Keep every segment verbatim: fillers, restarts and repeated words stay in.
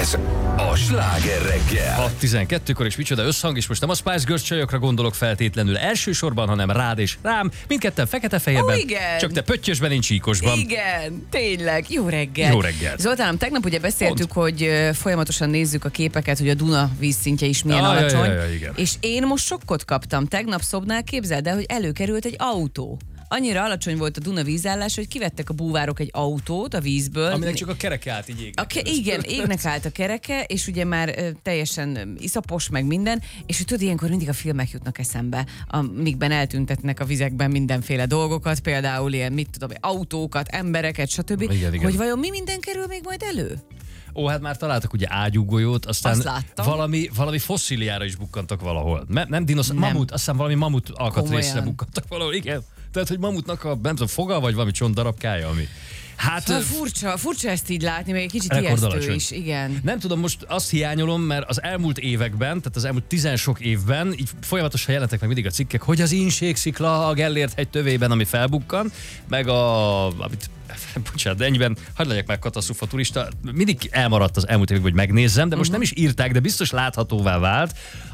Ez a Sláger reggel. hat tizenkettőkor és micsoda összhang, és most nem a Spice Girls csajokra gondolok feltétlenül elsősorban, hanem rád és rám. Mindketten fekete-fehérben, Ó, igen. csak te pöttyösben, én csíkosban. Igen, tényleg. Jó reggel. Jó reggel. Zoltánom, tegnap ugye beszéltük, Pont. hogy ö, folyamatosan nézzük a képeket, hogy a Duna vízszintje is milyen Ah, alacsony. jaj, jaj, igen. És én most sokkot kaptam. Tegnap Szobnál, képzeld el, hogy előkerült egy autó. Annyira alacsony volt a Duna vízállás, hogy kivettek a búvárok egy autót a vízből. Aminek csak a kereke állt így égnek. A ke- igen, égnek állt a kereke, és ugye már ö, teljesen ö, iszapos, meg minden, és hogy tudod, ilyenkor mindig a filmek jutnak eszembe, amikben eltüntetnek a vizekben mindenféle dolgokat, például ilyen, mit tudom, autókat, embereket, stb. Igen, igen. Hogy vajon mi minden kerül még majd elő? Ó, hát már találtak ugye ágyúgolyót, aztán Azt láttam. valami, valami fosszíliára is bukkantak valahol. Me- nem dinosz, Nem. mamut, azt hiszem valami mamut alkatrészre Komolyan? bukkantak valahol, igen. Tehát, hogy mamutnak a, nem tudom, foga, vagy valami csontdarabkája, ami... Hát... Szóval furcsa, furcsa ezt így látni, még egy kicsit Rekord ijesztő alacsony. is, igen. Nem tudom, most azt hiányolom, mert az elmúlt években, tehát az elmúlt tizensok évben, így folyamatosan jelentek meg mindig a cikkek, hogy az Inségszikla a Gellért hegy tövében, ami felbukkan, meg a... Amit, bocsánat, de ennyiben, hagyd legyek meg katasztrófa turista, mindig elmaradt az elmúlt években, hogy megnézzem, de most Uh-huh. nem is írták, de biztos láthatóvá vált.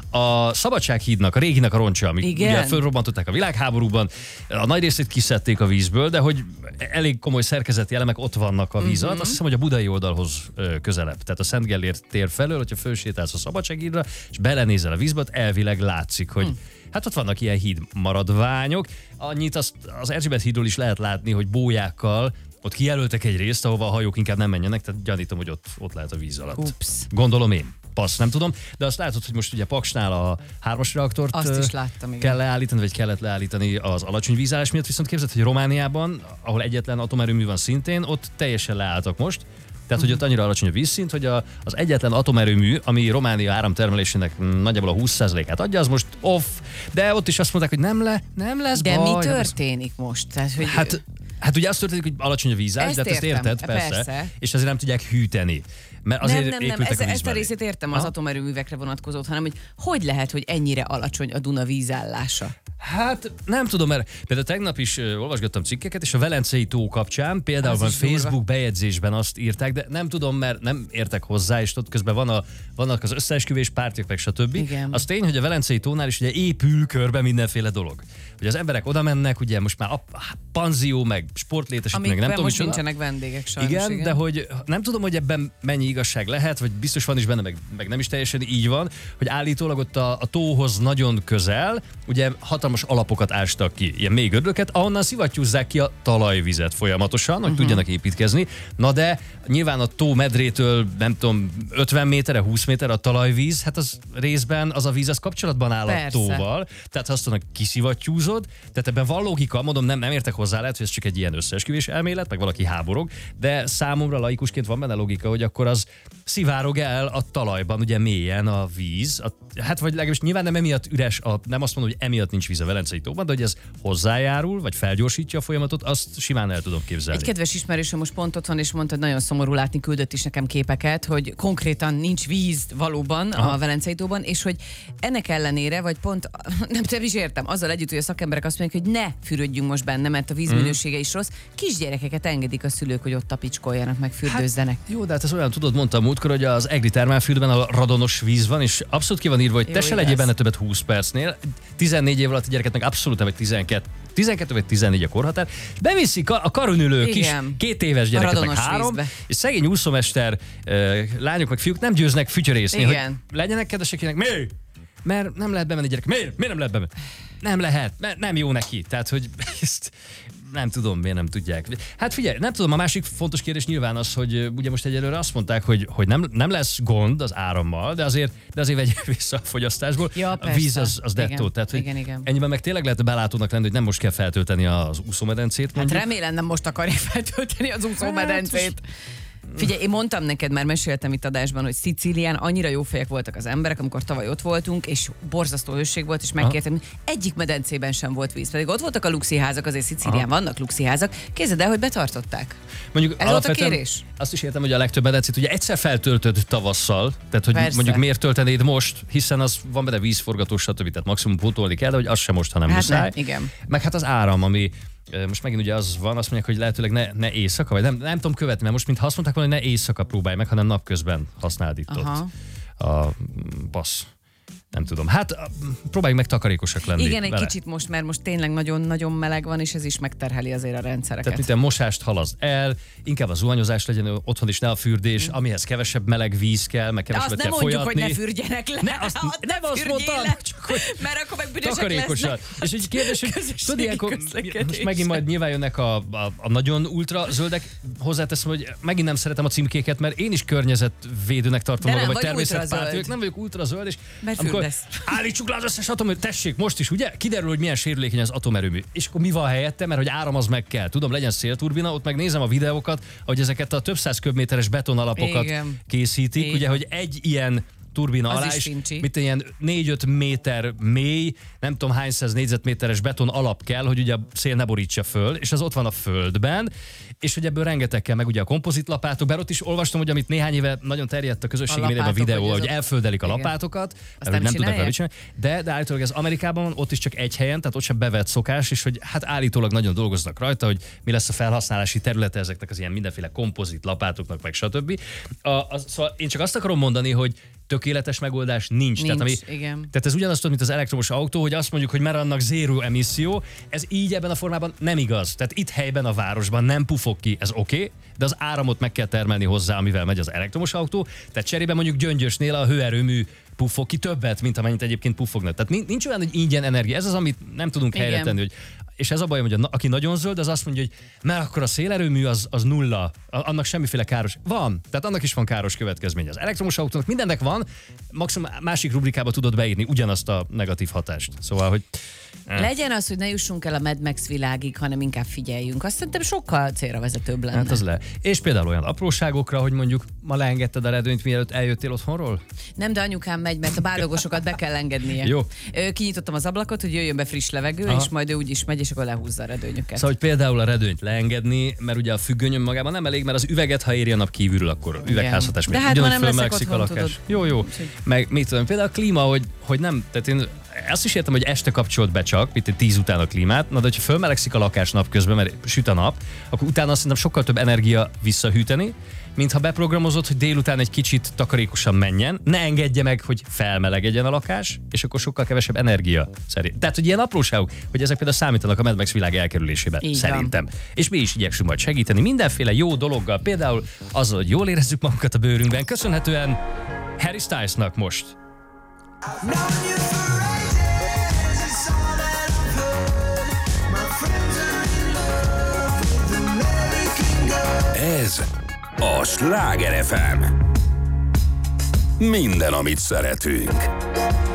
A Szabadsághídnak, a réginek a roncsa, amik Igen. ugye fölrobbantották a világháborúban, a nagy részét kiszedték a vízből, de hogy elég komoly szerkezeti elemek ott vannak a víz Mhm. alatt. Azt hiszem, hogy a budai oldalhoz ö, közelebb. Tehát a Szent Gellért tér felől, hogyha fölsétálsz a Szabadsághídra, és belenézel a vízbe, ott elvileg látszik, hogy hát ott vannak ilyen híd maradványok. Annyit azt, az Erzsébet hídról is lehet látni, hogy bójákkal ott kijelöltek egy részt, ahova a hajók inkább nem menjenek, tehát gyanítom, hogy ott, ott lehet a víz alatt. Ups. Gondolom én. Passz, nem tudom, de azt látod, hogy most ugye Paksnál a hármas reaktort Azt ö, is láttam, igen. kell leállítani, vagy kellett leállítani az alacsony vízállás miatt, viszont képzeld, hogy Romániában, ahol egyetlen atomerőmű van szintén, ott teljesen leálltak most. Tehát, hogy ott annyira alacsony a vízszint, hogy a, az egyetlen atomerőmű, ami Románia áramtermelésének nagyjából a húsz százalékát adja, az most off, de ott is azt mondták, hogy nem, le, nem lesz De baj. mi történik most? Tehát, hogy Hát, hát ugye az történik, hogy alacsony a vízállás, Ezt de hát ezt értem, érted, persze, persze. és ezért nem tudják hűteni. Mert azért nem, nem, nem, épültek ez, a ezt a vízbe. részét értem az Aha. atomerőművekre vonatkozót, hanem hogy hogy lehet, hogy ennyire alacsony a Duna vízállása? Hát nem tudom, mert például tegnap is uh, olvasgattam cikkeket, és a Velencei tó kapcsán például Az van is durva. Facebook bejegyzésben azt írták, de nem tudom, mert nem értek hozzá, és ott közben van a, vannak az összeesküvés pártiak, meg stb. Igen. Az tény, hogy a Velencei tónál is ugye épül körbe mindenféle dolog. Hogy az emberek oda mennek, ugye most már a panzió, meg sportlétesítmény, meg nem Amikben tudom, most micsoda. nincsenek vendégek sajnos. Igen, Igen, de hogy nem tudom, hogy ebben mennyi igazság lehet, vagy biztos van is benne, meg, meg nem is teljesen így van, hogy állítólag ott a, a tóhoz nagyon közel, ugye hatalmas alapokat ástak ki, ilyen mély gödröket, ahonnan szivattyúzzák ki a talajvizet folyamatosan, hogy uh-huh. tudjanak építkezni. Na de nyilván a tó medrétől, nem tudom, ötven méterre, húsz méterre a talajvíz, hát az részben az a víz az kapcsolatban áll a Persze. tóval, tehát ha azt mondnak, kiszivattyúzod, tehát ebben van logika, mondom, nem, nem értek hozzá, lehet, hogy ez csak egy ilyen összeesküvés elmélet, meg valaki háborog, de számomra laikusként van benne logika, hogy akkor az szivárog el a talajban, ugye mélyen a víz, a, hát vagy legalábbis nyilván nem emiatt üres, a, nem azt mondom, hogy emiatt nincs víz a Velencei tóban, de hogy ez hozzájárul, vagy felgyorsítja a folyamatot, azt simán el tudom képzelni. Egy kedves ismerősöm most pont ott van, és mondta, hogy nagyon szomorú látni, küldött is nekem képeket, hogy konkrétan nincs víz valóban Aha. a Velencei tóban, és hogy ennek ellenére, vagy pont, nem, nem is értem, azzal együtt, hogy a szakemberek azt mondják, hogy ne fürödjünk most benne, mert a vízminősége is rossz, kisgyerekeket engedik a szülők, hogy ott tapicskoljanak, meg fürdőzzenek. Jó, de hát ez olyan, tudod, mondtam múltkor, hogy az egri termálfürdőben a radonos víz van, és abszolút ki van írva, hogy Jó, te se igaz. legyél benne többet húsz percnél. tizennégy év alatti gyereketnek abszolút nem, vagy tizenkettő, tizenkettő vagy tizennégy a korhatár, és beviszik a, a karonülő kis Igen. két éves gyereket, meg radonos három, vízbe. és szegény úszómester uh, lányok meg fiúk nem győznek fütyörészni, Igen. hogy legyenek kedvesek, ilyenek, mi? Mert nem lehet bemenni gyerek. Miért? Miért nem lehet bemenni? Nem lehet, mert nem jó neki. Tehát, hogy ezt nem tudom, miért nem tudják. Hát figyelj, nem tudom, a másik fontos kérdés nyilván az, hogy ugye most egyelőre azt mondták, hogy, hogy nem, nem lesz gond az árammal, de azért, de azért vegyél vissza a fogyasztásból. Ja, a persze. víz az, az dettó. Igen, Tehát, hogy igen, igen. ennyiben meg tényleg lehet belátónak lenni, hogy nem most kell feltölteni az úszómedencét. Hát mondjuk. remélem nem most akarják feltölteni az úszómedencét. Hát, Figyelj, én mondtam neked, már meséltem itt adásban, hogy Szicílián annyira jó fejek voltak az emberek, amikor tavaly ott voltunk, és borzasztó hőség volt, és megkértem, hogy egyik medencében sem volt víz. Pedig ott voltak a luxiházak, azért Szicílián Aha. vannak luxiházak. Képzeld el, hogy betartották. Mondjuk Ez volt a alapvetően kérés? Azt is értem, hogy a legtöbb medencét ugye egyszer feltöltöd tavasszal, tehát hogy Persze. mondjuk miért töltenéd most, hiszen az van benne vízforgatós, stb. Tehát maximum pótolni kell, de hogy az sem most, hanem Hát muszáj. nem, igen. Meg hát az áram, ami most megint ugye az van, azt mondják, hogy lehetőleg ne, ne éjszaka, vagy nem, nem tudom követni, mert most mintha azt mondták volna, hogy ne éjszaka próbálj meg, hanem napközben használd itt Aha. ott a passz. Nem tudom. Hát próbáljuk meg takarékosak lenni. Igen, egy vele. kicsit most, mert most tényleg nagyon-nagyon meleg van, és ez is megterheli azért a rendszereket. Tehát itt a mosást halaszd el, inkább a zuhanyozás legyen otthon is, ne a fürdés, mm. amihez kevesebb meleg víz kell, meg de kevesebbet azt nem kell mondjuk, folyatni. hogy ne fürdjenek le. Ne, azt, ott nem azt mondtam, le, csak hogy mert akkor meg büdösek takarékosan. lesznek. És egy kérdés, hogy tudod, ilyenkor, most megint majd nyilván jönnek a, a, a nagyon ultra zöldek, hozzáteszem, hogy megint nem szeretem a címkéket, mert én is környezetvédőnek tartom magam, vagy természetpárti, nem vagyok ultra zöld, és mert amikor fürdesz. állítsuk le az összes atomerőmű, tessék, most is, ugye? Kiderül, hogy milyen sérülékeny az atomerőmű. És akkor mi van helyette, mert hogy áram az meg kell. Tudom, legyen szélturbina, ott meg nézem a videókat, hogy ezeket a több száz köbméteres betonalapokat Igen. készítik, Igen. ugye, hogy egy ilyen turbina Az alá is is, fincsi. mint ilyen négy-öt méter mély, nem tudom hány száz négyzetméteres beton alap kell, hogy ugye a szél ne borítsa föl, és az ott van a földben, és hogy ebből rengeteg kell, meg ugye a kompozitlapátok, bár ott is olvastam, hogy amit néhány éve nagyon terjedt a közösségi A médiában a lapátok, videó, hogy hogy azok- elföldelik a Igen. lapátokat, nem mert hogy nem tudnak csinálják? vele csinálni, de, de állítólag ez Amerikában van, ott is csak egy helyen, tehát ott sem bevett szokás, és hogy hát állítólag nagyon dolgoznak rajta, hogy mi lesz a felhasználási területe ezeknek az ilyen mindenféle kompozit lapátoknak, meg stb. A, a, szóval én csak azt akarom mondani, hogy tökéletes megoldás nincs. Nincs, tehát, ami, igen. tehát ez ugyanazt, mint az elektromos autó, hogy azt mondjuk, hogy mert annak zéró emisszió, ez így ebben a formában nem igaz. Tehát itt helyben a városban nem pufog ki, ez oké, okay, de az áramot meg kell termelni hozzá, amivel megy az elektromos autó. Tehát cserébe mondjuk Gyöngyösnél a hőerőmű puffog ki többet, mint amennyit egyébként puffognak. Tehát nincs olyan, hogy ingyen energia. Ez az, amit nem tudunk Igen. helyre tenni, hogy és ez a bajom, hogy a, aki nagyon zöld, az azt mondja, hogy mert akkor a szélerőmű az, az nulla, annak semmiféle káros. Van, tehát annak is van káros következménye. Az elektromos autónak mindennek van, maximum másik rubrikába tudod beírni ugyanazt a negatív hatást. Szóval, hogy... Legyen az, hogy ne jussunk el a Mad Max világig, hanem inkább figyeljünk. Azt szerintem sokkal célra vezetőbb lenne. Hát az le. És például olyan apróságokra, hogy mondjuk ma leengedted a redőnyt, mielőtt eljöttél otthonról? Nem, de anyukám megy, mert a báldogosokat be kell engednie. Jó. Ö, Kinyitottam az ablakot, hogy jöjjön be friss levegő, Aha. és majd ő úgy is megy, és akkor lehúzza a redőnyöket. Szóval, hogy például a redőnyt leengedni, mert ugye a függöny magában nem elég, mert az üveget, ha éri a nap kívülről, akkor üvegházhatás. De hát ma nem leszek a otthon, lakás. tudod. Jó, jó. Meg mit tudom, például a klíma, hogy, hogy nem, tehát én azt is értem, hogy este kapcsolt be csak, mint egy tíz után a klímát, na de hogyha fölmelegszik a lakás napközben, mert süt a nap, akkor utána azt szerintem sokkal több energia visszahűteni, mint ha beprogramozod, hogy délután egy kicsit takarékosan menjen, ne engedje meg, hogy felmelegedjen a lakás, és akkor sokkal kevesebb energia szerint. Tehát, hogy ilyen apróságok, hogy ezek például számítanak a Mad Max világ elkerülésében, Így szerintem. Van. És mi is igyekszünk majd segíteni mindenféle jó dologgal, például azzal, hogy jól érezzük magunkat a bőrünkben, köszönhetően Harry Stylesnak most. Ez a Sláger ef em. Minden, amit szeretünk.